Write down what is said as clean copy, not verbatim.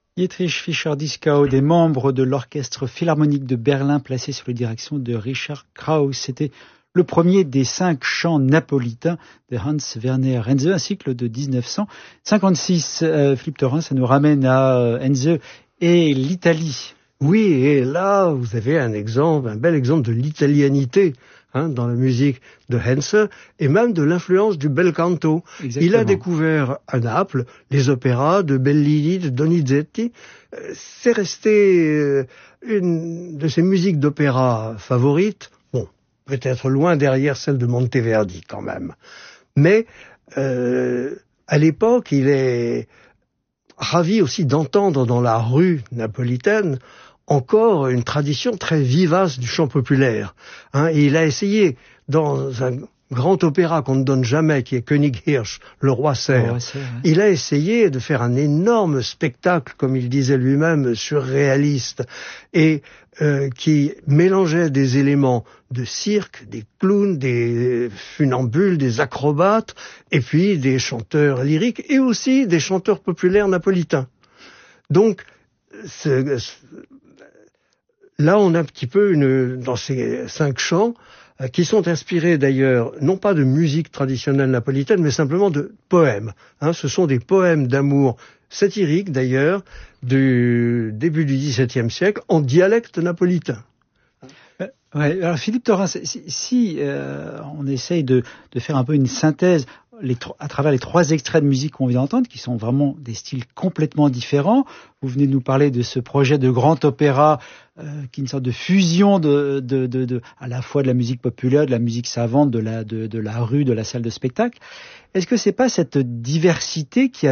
Dietrich Fischer-Dieskau, des membres de l'Orchestre Philharmonique de Berlin placé sous la direction de Richard Krauss. C'était le premier des 5 chants napolitains de Hans Werner Henze, un cycle de 1956. Philippe Thorin, ça nous ramène à Henze et l'Italie. Oui, et là, vous avez un bel exemple de l'italianité dans la musique de Henze et même de l'influence du bel canto. Exactement. Il a découvert à Naples les opéras de Bellini, de Donizetti. C'est resté une de ses musiques d'opéra favorites. Bon, peut-être loin derrière celle de Monteverdi quand même. Mais à l'époque, il est ravi aussi d'entendre dans la rue napolitaine encore une tradition très vivace du chant populaire. Et il a essayé, dans un grand opéra qu'on ne donne jamais, qui est König Hirsch, le roi cerf, il a essayé de faire un énorme spectacle, comme il disait lui-même, surréaliste, et qui mélangeait des éléments de cirque, des clowns, des funambules, des acrobates, et puis des chanteurs lyriques, et aussi des chanteurs populaires napolitains. Donc, là, on a un petit peu dans ces 5 chants, qui sont inspirés d'ailleurs, non pas de musique traditionnelle napolitaine, mais simplement de poèmes. Ce sont des poèmes d'amour satiriques d'ailleurs, du début du XVIIe siècle, en dialecte napolitain. Ouais, alors Philippe Thorin, si on essaye de faire un peu une synthèse à travers les 3 extraits de musique qu'on vient d'entendre, qui sont vraiment des styles complètement différents. Vous venez de nous parler de ce projet de grand opéra, qui est une sorte de fusion à la fois de la musique populaire, de la musique savante, de la rue, de la salle de spectacle. Est-ce que c'est pas cette diversité qui a